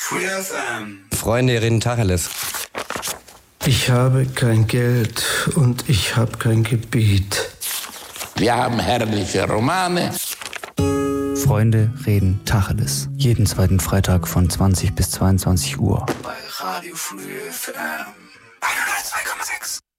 Freunde reden Tacheles. Ich habe kein Geld und ich habe kein Gebiet. Wir haben herrliche Romane. Freunde reden Tacheles. Jeden zweiten Freitag von 20 bis 22 Uhr. Bei Radio Früh FM 102,6.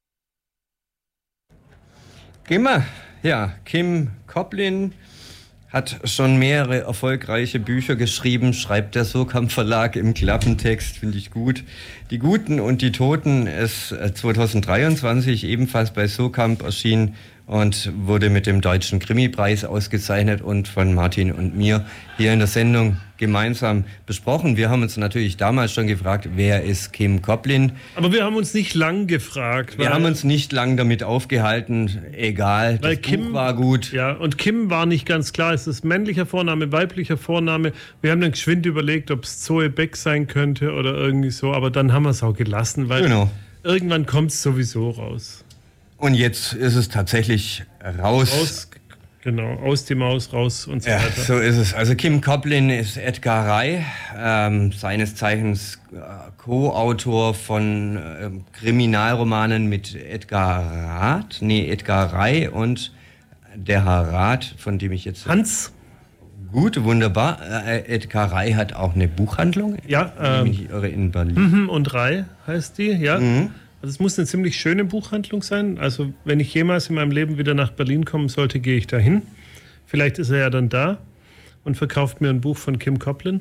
Gehen wir. Ja, Kim Koplin hat schon mehrere erfolgreiche Bücher geschrieben, schreibt der Sokamp Verlag im Klappentext, finde ich gut. Die Guten und die Toten ist 2023 ebenfalls bei Sokamp erschienen und wurde mit dem Deutschen Krimipreis ausgezeichnet und von Martin und mir hier in der Sendung gemeinsam besprochen. Wir haben uns natürlich damals schon gefragt, wer ist Kim Koplin? Aber wir haben uns nicht lang gefragt. Wir haben uns nicht lang damit aufgehalten, egal, das Buch war gut. Ja, und Kim war nicht ganz klar, ist es männlicher Vorname, weiblicher Vorname? Wir haben dann geschwind überlegt, ob es Zoe Beck sein könnte oder irgendwie so, aber dann haben wir es auch gelassen, weil irgendwann kommt es sowieso raus. Und jetzt ist es tatsächlich raus. Genau, aus die Maus, raus und so weiter. Ja, so ist es. Also Kim Koplin ist Edgar Rey, seines Zeichens Co-Autor von Kriminalromanen mit Edgar Rey und der Herr Rath, von dem ich jetzt... Hans. Gut, wunderbar. Edgar Rey hat auch eine Buchhandlung. Ja. In Berlin. Und Rey heißt die, ja. Also es muss eine ziemlich schöne Buchhandlung sein. Also wenn ich jemals in meinem Leben wieder nach Berlin kommen sollte, gehe ich dahin. Vielleicht ist er ja dann da und verkauft mir ein Buch von Kim Koplin.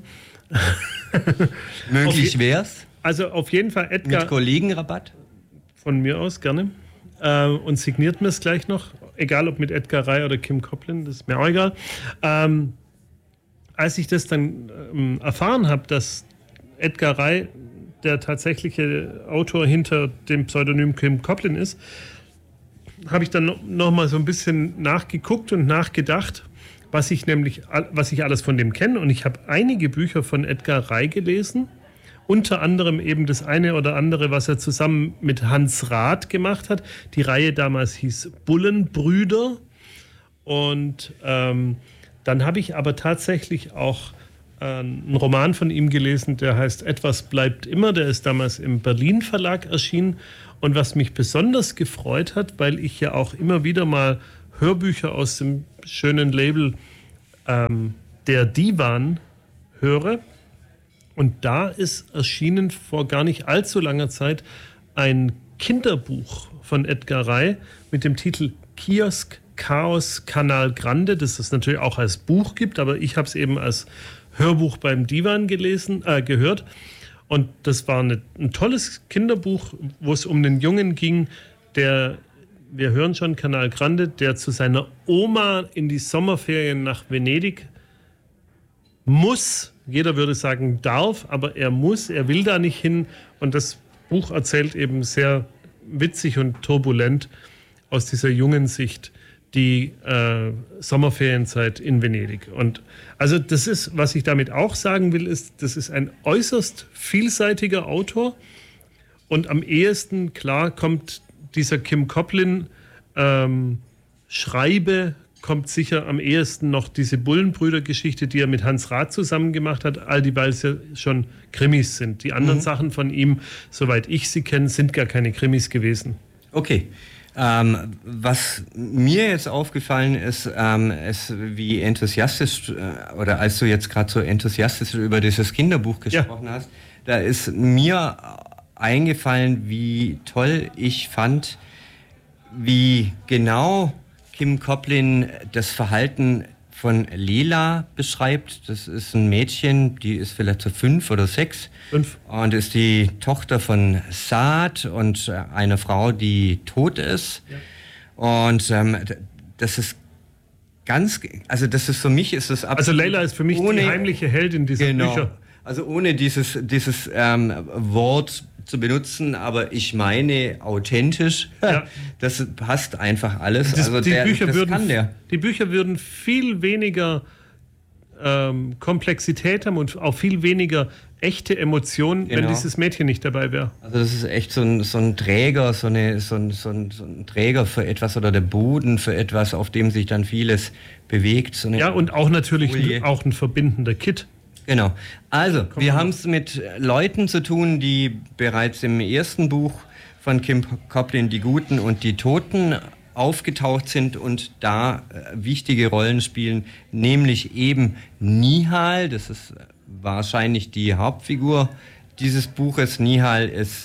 Möglich wär's. Also auf jeden Fall Edgar... Mit Kollegenrabatt? Von mir aus, gerne. Und signiert mir es gleich noch. Egal ob mit Edgar Rey oder Kim Koplin, das ist mir auch egal. Als ich das dann erfahren habe, dass Edgar Rey der tatsächliche Autor hinter dem Pseudonym Kim Koplin ist, habe ich dann noch mal so ein bisschen nachgeguckt und nachgedacht, was ich alles von dem kenne. Und ich habe einige Bücher von Edgar Rey gelesen, unter anderem eben das eine oder andere, was er zusammen mit Hans Rath gemacht hat. Die Reihe damals hieß Bullenbrüder. Und dann habe ich aber tatsächlich auch einen Roman von ihm gelesen, der heißt Etwas bleibt immer. Der ist damals im Berlin Verlag erschienen. Und was mich besonders gefreut hat, weil ich ja auch immer wieder mal Hörbücher aus dem schönen Label Der Divan höre. Und da ist erschienen vor gar nicht allzu langer Zeit ein Kinderbuch von Edgar Rey mit dem Titel Kiosk Chaos Kanal Grande, das es natürlich auch als Buch gibt, aber ich habe es eben als Hörbuch beim Divan gehört. Und das war ein tolles Kinderbuch, wo es um einen Jungen ging, wir hören schon Kanal Grande, der zu seiner Oma in die Sommerferien nach Venedig muss. Jeder würde sagen darf, aber er will da nicht hin. Und das Buch erzählt eben sehr witzig und turbulent aus dieser jungen Sicht die Sommerferienzeit in Venedig. Und also das ist, was ich damit auch sagen will, ist, das ist ein äußerst vielseitiger Autor und am ehesten, klar, kommt dieser Kim Koplin Schreibe, kommt sicher am ehesten noch diese Bullenbrüder-Geschichte, die er mit Hans Rath zusammen gemacht hat, all die, weil es ja schon Krimis sind. Die anderen Sachen von ihm, soweit ich sie kenne, sind gar keine Krimis gewesen. Okay. Was mir jetzt aufgefallen ist, wie enthusiastisch, oder als du jetzt gerade so enthusiastisch über dieses Kinderbuch gesprochen hast, da ist mir eingefallen, wie toll ich fand, wie genau Kim Koplin das Verhalten von Lela beschreibt. Das ist ein Mädchen, die ist vielleicht so 5 oder 6. 5. Und ist die Tochter von Saad und einer Frau, die tot ist. Ja. Und das ist das ist für mich, ist das absolut... Also Lela ist für mich die heimliche Heldin dieser Bücher. Also ohne dieses Wort zu benutzen, aber ich meine authentisch. Ja. Das passt einfach alles. Die Bücher würden viel weniger Komplexität haben und auch viel weniger echte Emotionen, wenn dieses Mädchen nicht dabei wäre. Also das ist echt so ein Träger, so ein Träger für etwas oder der Boden für etwas, auf dem sich dann vieles bewegt. Und auch natürlich auch ein verbindender Kitt. Genau. Also, wir haben es mit Leuten zu tun, die bereits im ersten Buch von Kim Coplin, Die Guten und die Toten, aufgetaucht sind und da wichtige Rollen spielen, nämlich eben Nihal, das ist wahrscheinlich die Hauptfigur dieses Buches. Nihal ist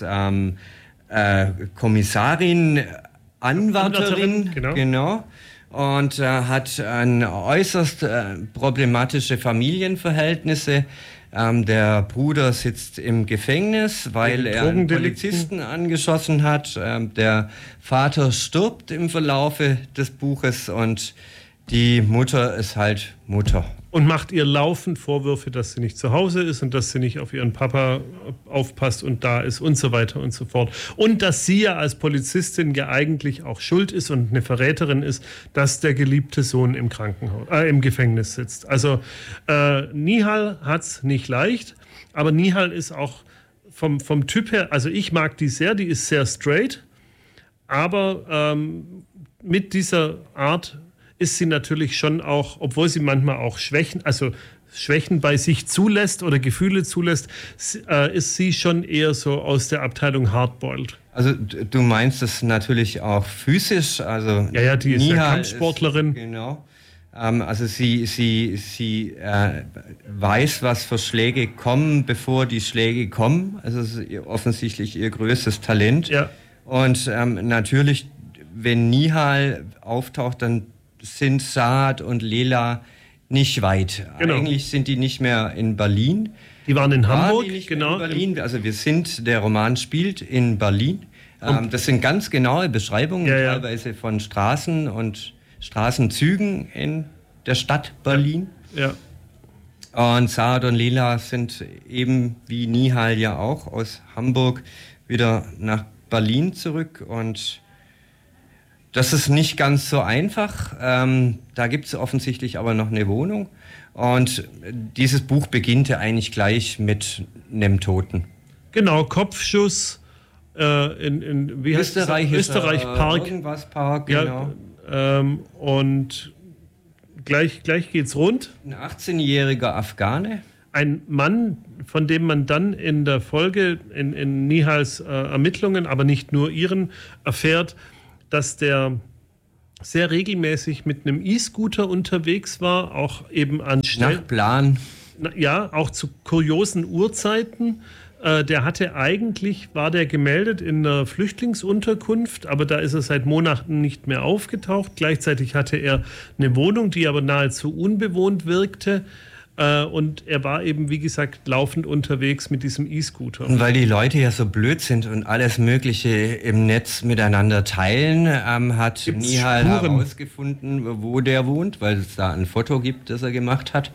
Kommissarin, Anwärterin, genau. Und hat äußerst problematische Familienverhältnisse. Der Bruder sitzt im Gefängnis, weil er einen Polizisten angeschossen hat. Der Vater stirbt im Verlaufe des Buches und die Mutter ist halt Mutter. Und macht ihr laufend Vorwürfe, dass sie nicht zu Hause ist und dass sie nicht auf ihren Papa aufpasst und da ist und so weiter und so fort. Und dass sie ja als Polizistin ja eigentlich auch schuld ist und eine Verräterin ist, dass der geliebte Sohn im im Gefängnis sitzt. Also Nihal hat's nicht leicht, aber Nihal ist auch vom Typ her, also ich mag die sehr, die ist sehr straight, aber mit dieser Art ist sie natürlich schon auch, obwohl sie manchmal auch Schwächen bei sich zulässt oder Gefühle zulässt, ist sie schon eher so aus der Abteilung Hardboiled. Also du meinst es natürlich auch physisch, also ja, die ist ja Kampfsportlerin. Genau. Also sie weiß, was für Schläge kommen, bevor die Schläge kommen. Also es ist offensichtlich ihr größtes Talent. Ja. Und natürlich, wenn Nihal auftaucht, dann sind Saad und Lela nicht weit. Genau. Eigentlich sind die nicht mehr in Berlin. Die waren in Hamburg, genau. In Berlin. Also der Roman spielt in Berlin. Das sind ganz genaue Beschreibungen, teilweise von Straßen und Straßenzügen in der Stadt Berlin. Ja. Und Saad und Lela sind eben wie Nihal ja auch aus Hamburg wieder nach Berlin zurück und das ist nicht ganz so einfach. Da gibt es offensichtlich aber noch eine Wohnung. Und dieses Buch beginnt ja eigentlich gleich mit einem Toten. Genau, Kopfschuss in wie heißt Österreich Park. Irgendwas Park, genau. Ja, und gleich geht's rund. Ein 18-jähriger Afghane. Ein Mann, von dem man dann in der Folge in Nihals Ermittlungen, aber nicht nur ihren, erfährt, dass der sehr regelmäßig mit einem E-Scooter unterwegs war, auch eben an nach Plan. Ja, auch zu kuriosen Uhrzeiten. War der gemeldet in einer Flüchtlingsunterkunft, aber da ist er seit Monaten nicht mehr aufgetaucht. Gleichzeitig hatte er eine Wohnung, die aber nahezu unbewohnt wirkte. Und er war eben, wie gesagt, laufend unterwegs mit diesem E-Scooter. Und weil die Leute ja so blöd sind und alles Mögliche im Netz miteinander teilen, hat Nihal herausgefunden, wo der wohnt, weil es da ein Foto gibt, das er gemacht hat.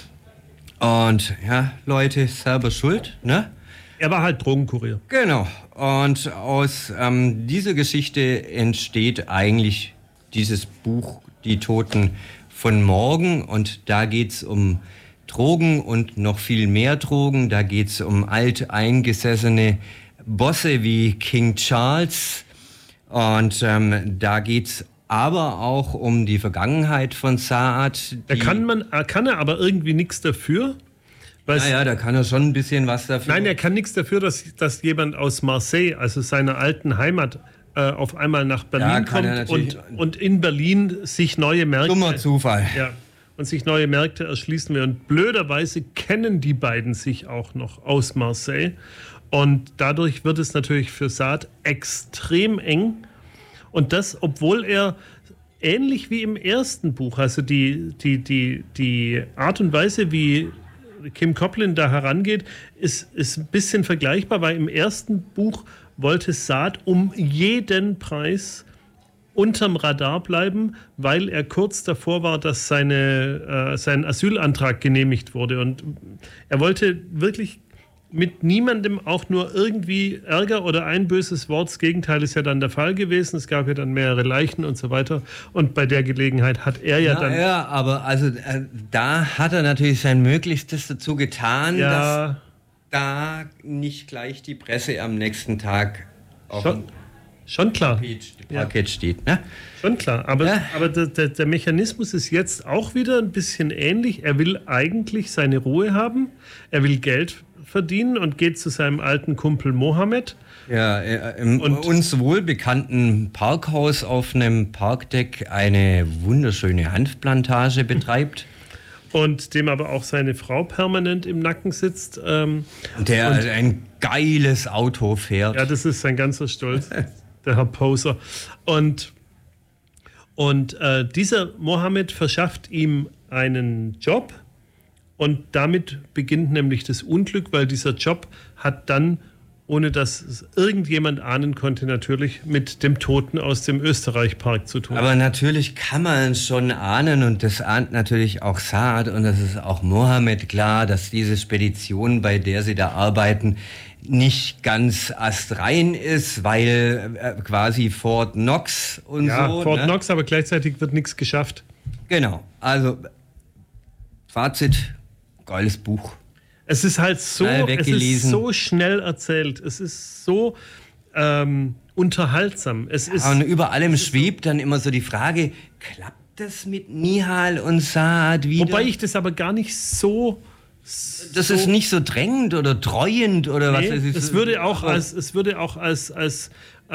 Und ja, Leute, selber schuld, ne? Er war halt Drogenkurier. Genau. Und aus dieser Geschichte entsteht eigentlich dieses Buch Die Toten von morgen. Und da geht's um Drogen und noch viel mehr Drogen. Da geht's um alteingesessene Bosse wie King Charles. Und da geht's aber auch um die Vergangenheit von Saad. Da kann er aber irgendwie nichts dafür. Naja, da kann er schon ein bisschen was dafür. Nein, er kann nichts dafür, dass jemand aus Marseille, also seiner alten Heimat, auf einmal nach Berlin kommt und in Berlin sich neue Märkte... Dummer Zufall. Ja, und sich neue Märkte erschließen will. Und blöderweise kennen die beiden sich auch noch aus Marseille. Und dadurch wird es natürlich für Saad extrem eng. Und das, obwohl er ähnlich wie im ersten Buch, also die Art und Weise, wie Kim Coplin da herangeht, ist ein bisschen vergleichbar, weil im ersten Buch wollte Saad um jeden Preis unterm Radar bleiben, weil er kurz davor war, dass sein Asylantrag genehmigt wurde. Und er wollte wirklich mit niemandem auch nur irgendwie Ärger oder ein böses Wort. Das Gegenteil ist ja dann der Fall gewesen. Es gab ja dann mehrere Leichen und so weiter. Und bei der Gelegenheit hat er Ja, aber also da hat er natürlich sein Möglichstes dazu getan, dass da nicht gleich die Presse am nächsten Tag Schon klar. Parkett steht, ne? Schon klar. Aber der Mechanismus ist jetzt auch wieder ein bisschen ähnlich. Er will eigentlich seine Ruhe haben. Er will Geld verdienen und geht zu seinem alten Kumpel Mohammed. Ja, im uns wohlbekannten Parkhaus auf einem Parkdeck eine wunderschöne Hanfplantage betreibt. Und dem aber auch seine Frau permanent im Nacken sitzt. Der ein geiles Auto fährt. Ja, das ist sein ganzer Stolz, der Herr Poser. Und dieser Mohammed verschafft ihm einen Job und damit beginnt nämlich das Unglück, weil dieser Job hat dann, ohne dass es irgendjemand ahnen konnte, natürlich mit dem Toten aus dem Österreich-Park zu tun. Aber natürlich kann man schon ahnen, und das ahnt natürlich auch Saad und das ist auch Mohammed klar, dass diese Spedition, bei der sie da arbeiten, nicht ganz astrein ist, weil quasi Fort Knox und so. Ja, Fort Knox, aber gleichzeitig wird nichts geschafft. Genau, also Fazit, geiles Buch. Es ist halt so, schnell erzählt. Es ist so unterhaltsam. Und über allem schwebt dann immer so die Frage, klappt das mit Nihal und Saad wieder? Wobei ich das aber gar nicht so... Das ist nicht so drängend oder dreuend oder was. Es würde auch als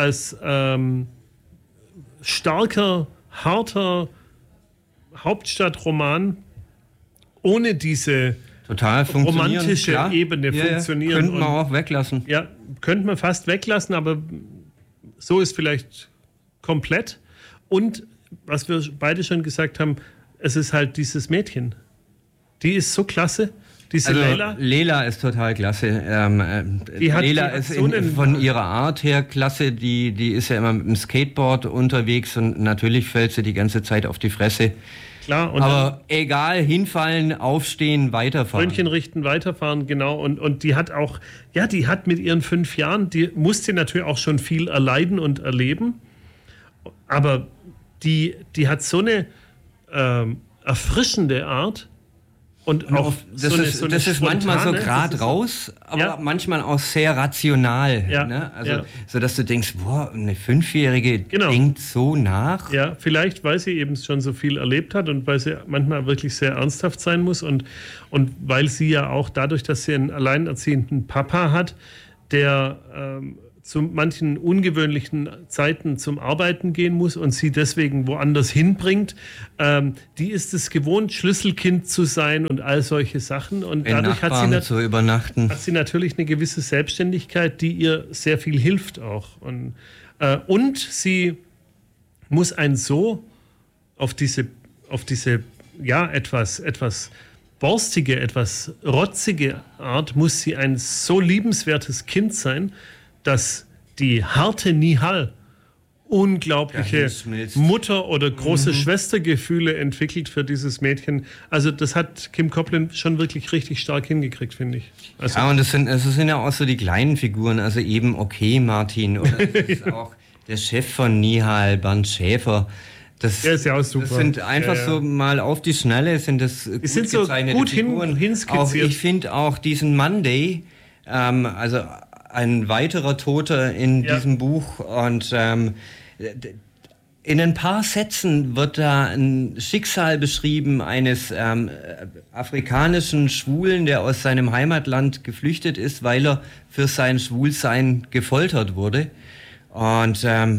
starker, harter Hauptstadtroman ohne diese total romantische Ebene funktionieren. Könnte man auch weglassen. Ja, könnte man fast weglassen, aber so ist vielleicht komplett. Und was wir beide schon gesagt haben, es ist halt dieses Mädchen. Die ist so klasse. Diese Leila ist total klasse. Leila ist von ihrer Art her klasse. Die ist ja immer mit dem Skateboard unterwegs und natürlich fällt sie die ganze Zeit auf die Fresse. Klar, und aber egal, hinfallen, aufstehen, weiterfahren. Brötchen richten, weiterfahren, genau. Und die hat auch, die hat mit ihren 5 Jahren, die musste natürlich auch schon viel erleiden und erleben. Aber die hat so eine erfrischende Art. Und auch das ist manchmal so gerade raus, aber manchmal auch sehr rational. Ja, ne? Also, so dass du denkst, boah, eine 5-Jährige denkt so nach. Ja, vielleicht, weil sie eben schon so viel erlebt hat und weil sie manchmal wirklich sehr ernsthaft sein muss und weil sie ja auch dadurch, dass sie einen alleinerziehenden Papa hat, der zu manchen ungewöhnlichen Zeiten zum Arbeiten gehen muss und sie deswegen woanders hinbringt, die ist es gewohnt, Schlüsselkind zu sein und all solche Sachen. Und dadurch hat sie natürlich eine gewisse Selbstständigkeit, die ihr sehr viel hilft auch. Und sie muss auf diese etwas borstige, etwas rotzige Art, muss sie ein so liebenswertes Kind sein, dass die harte Nihal unglaubliche Mutter- oder große Schwestergefühle entwickelt für dieses Mädchen. Also das hat Kim Coplin schon wirklich richtig stark hingekriegt, finde ich. Also und es sind ja auch so die kleinen Figuren, also eben Martin oder das ist auch der Chef von Nihal, Bernd Schäfer. Der ist ja auch super. Das sind einfach so mal auf die Schnelle, sind das gut sind so gut hinskizziert. Auch, ich finde auch diesen Monday, also ein weiterer Toter in diesem Buch und in ein paar Sätzen wird da ein Schicksal beschrieben eines afrikanischen Schwulen, der aus seinem Heimatland geflüchtet ist, weil er für sein Schwulsein gefoltert wurde. Und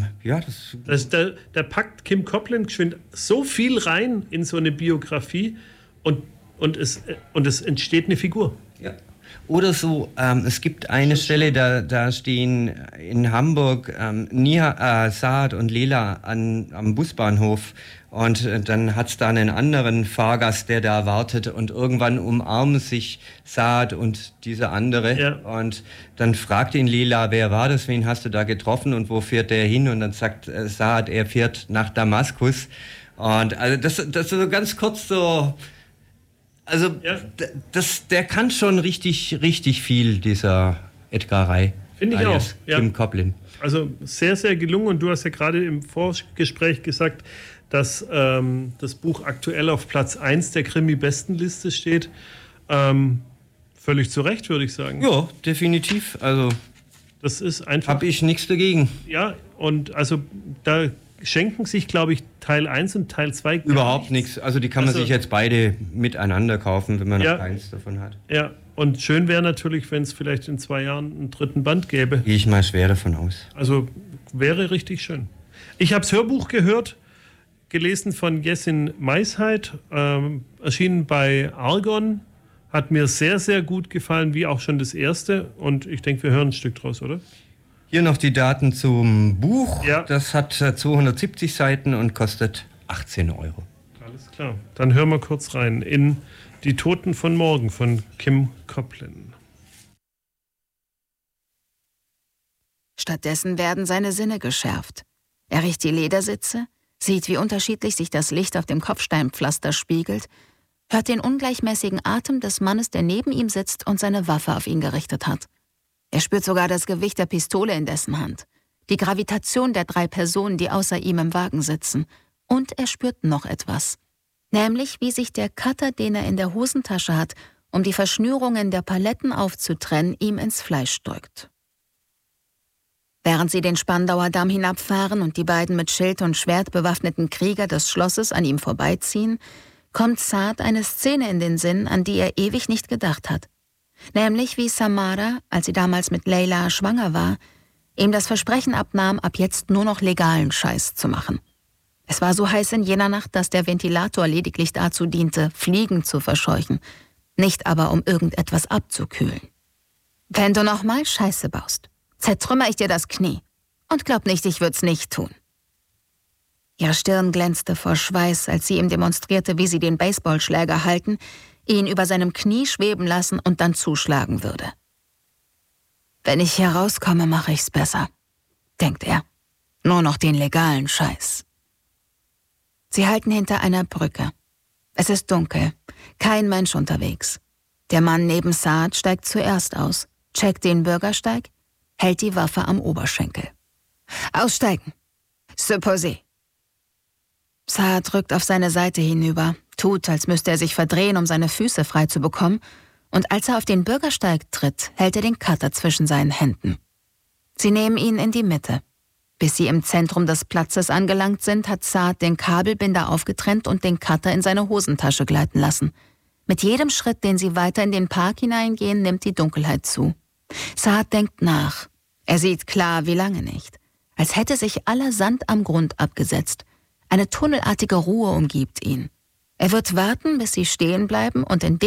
da packt Kim Coplin geschwind so viel rein in so eine Biografie und es entsteht eine Figur. Ja. Oder so, es gibt eine Stelle, da stehen in Hamburg Saad und Leila am Busbahnhof und dann hat es da einen anderen Fahrgast, der da wartet und irgendwann umarmen sich Saad und dieser andere. Ja. Und dann fragt ihn Leila, wer war das, wen hast du da getroffen und wo fährt der hin? Und dann sagt Saad, er fährt nach Damaskus. Und also das ist so ganz kurz so... Also der kann schon richtig, richtig viel, dieser Edgar Ray. Finde ich auch. Kim Coplin. Also sehr, sehr gelungen. Und du hast ja gerade im Vorgespräch gesagt, dass das Buch aktuell auf Platz 1 der Krimi-Bestenliste steht. Völlig zu Recht, würde ich sagen. Ja, definitiv. Also Das ist einfach... Habe ich nichts dagegen. Ja, und also da schenken sich, glaube ich, Teil 1 und Teil 2 Überhaupt nichts. Also die kann man sich jetzt beide miteinander kaufen, wenn man noch keins davon hat. Ja, und schön wäre natürlich, wenn es vielleicht in 2 Jahren einen 3. Band gäbe. Gehe ich mal schwer davon aus. Also wäre richtig schön. Ich habe das Hörbuch gehört, gelesen von Jessin Meisheit, erschienen bei Argon. Hat mir sehr, sehr gut gefallen, wie auch schon das erste. Und ich denke, wir hören ein Stück draus, oder? Hier noch die Daten zum Buch. Ja. Das hat 270 Seiten und kostet 18 €. Alles klar. Dann hören wir kurz rein in Die Toten von morgen von Kim Coplin. Stattdessen werden seine Sinne geschärft. Er riecht die Ledersitze, sieht, wie unterschiedlich sich das Licht auf dem Kopfsteinpflaster spiegelt, hört den ungleichmäßigen Atem des Mannes, der neben ihm sitzt und seine Waffe auf ihn gerichtet hat. Er spürt sogar das Gewicht der Pistole in dessen Hand, die Gravitation der 3 Personen, die außer ihm im Wagen sitzen. Und er spürt noch etwas. Nämlich, wie sich der Cutter, den er in der Hosentasche hat, um die Verschnürungen der Paletten aufzutrennen, ihm ins Fleisch drückt. Während sie den Spandauer Damm hinabfahren und die beiden mit Schild und Schwert bewaffneten Krieger des Schlosses an ihm vorbeiziehen, kommt Saad eine Szene in den Sinn, an die er ewig nicht gedacht hat. Nämlich wie Samara, als sie damals mit Leila schwanger war, ihm das Versprechen abnahm, ab jetzt nur noch legalen Scheiß zu machen. Es war so heiß in jener Nacht, dass der Ventilator lediglich dazu diente, Fliegen zu verscheuchen, nicht aber um irgendetwas abzukühlen. Wenn du nochmal Scheiße baust, zertrümmer ich dir das Knie. Und glaub nicht, ich würd's nicht tun. Ihre Stirn glänzte vor Schweiß, als sie ihm demonstrierte, wie sie den Baseballschläger halten, ihn über seinem Knie schweben lassen und dann zuschlagen würde. Wenn ich hier rauskomme, mache ich's besser, denkt er. Nur noch den legalen Scheiß. Sie halten hinter einer Brücke. Es ist dunkel, kein Mensch unterwegs. Der Mann neben Saad steigt zuerst aus, checkt den Bürgersteig, hält die Waffe am Oberschenkel. Aussteigen! Supposé! Saad drückt auf seine Seite hinüber, tut, als müsste er sich verdrehen, um seine Füße frei zu bekommen, und als er auf den Bürgersteig tritt, hält er den Cutter zwischen seinen Händen. Sie nehmen ihn in die Mitte. Bis sie im Zentrum des Platzes angelangt sind, hat Saad den Kabelbinder aufgetrennt und den Cutter in seine Hosentasche gleiten lassen. Mit jedem Schritt, den sie weiter in den Park hineingehen, nimmt die Dunkelheit zu. Saad denkt nach. Er sieht klar, wie lange nicht. Als hätte sich aller Sand am Grund abgesetzt. Eine tunnelartige Ruhe umgibt ihn. Er wird warten, bis sie stehen bleiben und in dem